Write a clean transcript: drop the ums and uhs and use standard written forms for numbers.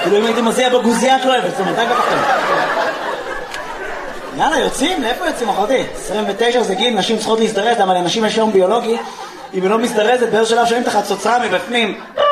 כאילו אם הייתי מזיע בגוזייה את לא אוהבת, זאת אומרת, די בכם. יאללה, יוצאים? לאיפה יוצאים, אחותי? 29 זה גיל, נשים צריכות להזדרז, למה לאנשים יש יום ביולוגי, אם היא לא מזדרזת, באיזה שלב שומעים את החצוצרה מבפנים.